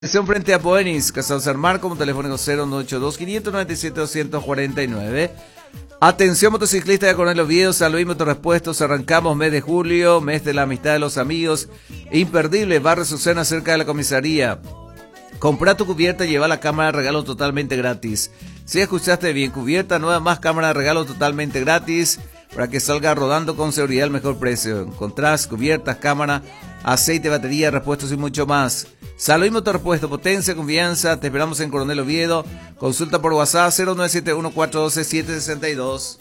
Atención frente a Boenis, Casado San Marco, un telefónico 0982-597-249. Atención motociclista de Coronel Oviedo, San Luis Motorrepuestos, arrancamos mes de julio, mes de la amistad de los amigos, imperdible, Barrio Susana cerca de la comisaría. Compra tu cubierta y lleva la cámara de regalo totalmente gratis. Si escuchaste bien, cubierta nueva más cámara de regalo totalmente gratis para que salga rodando con seguridad al mejor precio. Encontrás cubiertas, cámara, aceite, batería, repuestos y mucho más. Salud Motorrepuesto, potencia, confianza, te esperamos en Coronel Oviedo. Consulta por WhatsApp 0971 412 762.